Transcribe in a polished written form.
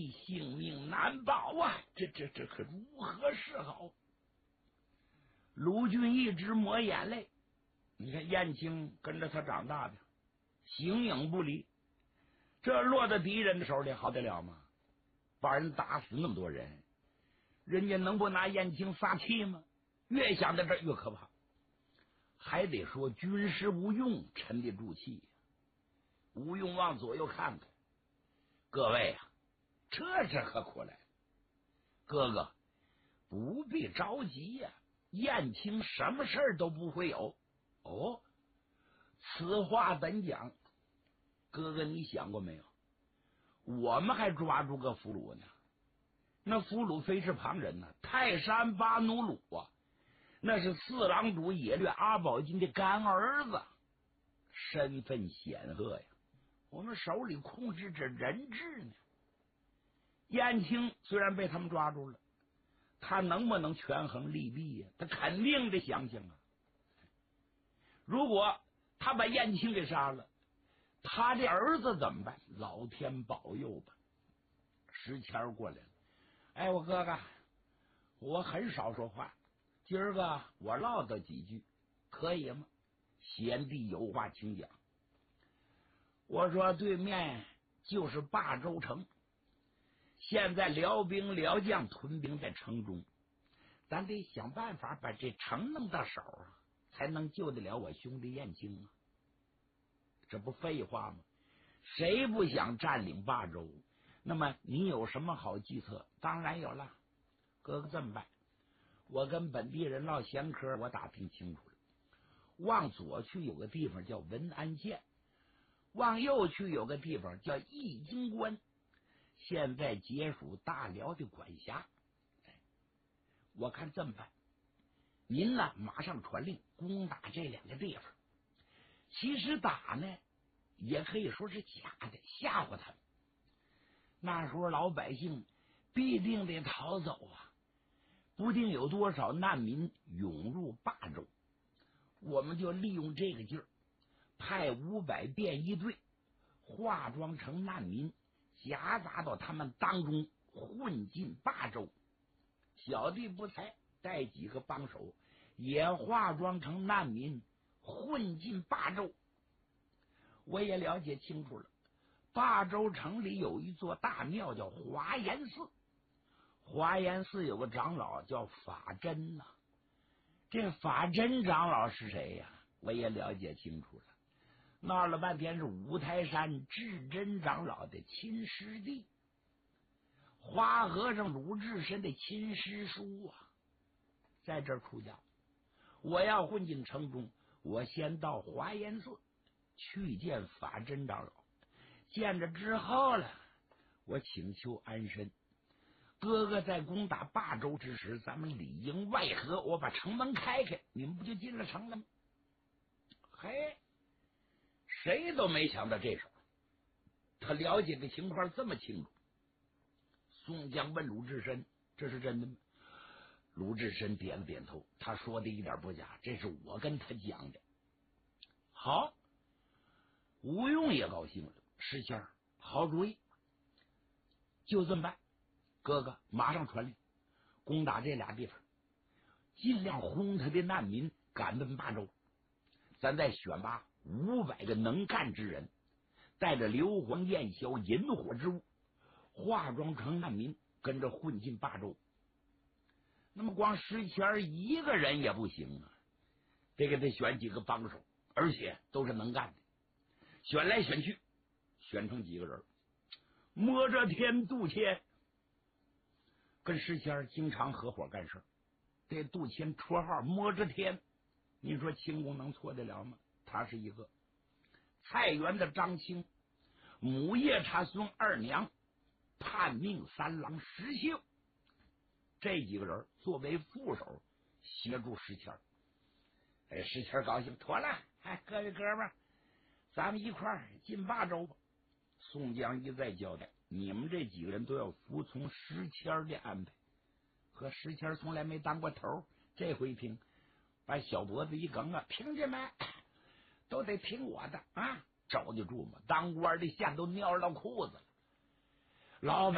性命难保啊！这可如何是好？鲁俊一直抹眼泪。你看燕青跟着他长大的，形影不离，这落到敌人的手里好得了吗？把人打死那么多人，人家能不拿燕青撒气吗？越想到这越可怕。还得说军师吴用沉得住气。吴用往左右看看，各位啊，这是何苦来？哥哥不必着急呀，燕青什么事儿都不会有。哦，此话怎讲？哥哥，你想过没有？我们还抓住个俘虏呢，那俘虏非是旁人呢，泰山巴奴鲁啊，那是四郎主野略阿保金的干儿子，身份显赫呀。我们手里控制着人质呢。燕青虽然被他们抓住了，他能不能权衡利弊呀？他肯定得想想啊。如果他把燕青给杀了，他的儿子怎么办？老天保佑吧。石谦过来了，哎，我哥哥，我很少说话，今儿个我唠叨几句，可以吗？贤弟有话请讲。我说对面就是霸州城，现在辽兵辽将屯兵在城中，咱得想办法把这城弄到手啊，才能救得了我兄弟燕青啊。这不废话吗？谁不想占领霸州？那么你有什么好计策？当然有了。哥哥这么办，我跟本地人唠闲嗑，我打听清楚了，往左去有个地方叫文安县，往右去有个地方叫易经关，现在皆属大辽的管辖。我看这么办，您呢马上传令攻打这两个地方。其实打呢也可以说是假的，吓唬他们。那时候老百姓必定得逃走啊，不定有多少难民涌入霸州，我们就利用这个劲儿，派500便衣队化妆成难民，夹杂到他们当中，混进霸州。小弟不才带几个帮手也化妆成难民，混进霸州。我也了解清楚了，霸州城里有一座大庙叫华严寺，华严寺有个长老叫法真呐。这法真长老是谁呀？我也了解清楚了，闹了半天是五台山智真长老的亲师弟，花和尚鲁智深的亲师叔啊，在这儿出家。我要混进城中，我先到华严寺去见法真长老，见着之后了，我请求安身。哥哥在攻打霸州之时，咱们里应外合，我把城门开开，你们不就进了城了吗？嘿，谁都没想到这手，他了解的情况这么清楚。宋江问鲁智深：“这是真的吗？”鲁智深点了点头，他说的一点不假，这是我跟他讲的。好，吴用也高兴了，石谦儿，好主意，就这么办。哥哥马上传令攻打这俩地方，尽量轰他的难民赶奔霸州。咱再选拔500个能干之人，带着硫磺、焰硝、引火之物，化妆成难民，跟着混进霸州。那么光石谦一个人也不行啊，得给他选几个帮手，而且都是能干的。选来选去，选成几个人，摸着天、杜迁跟石谦经常合伙干事。这杜迁绰号摸着天，你说轻功能错得了吗？他是一个。菜园的张青，母夜叉孙二娘，叛命三郎石秀，这几个人作为副手协助石谦。哎，石谦高兴，妥了，哎，各位哥们儿，咱们一块儿进霸州吧。宋江一再交代，你们这几个人都要服从石谦的安排。和石谦从来没当过头，这回听，把小脖子一梗啊，凭什么都得听我的啊？找得住吗？当官的线都尿到裤子了，老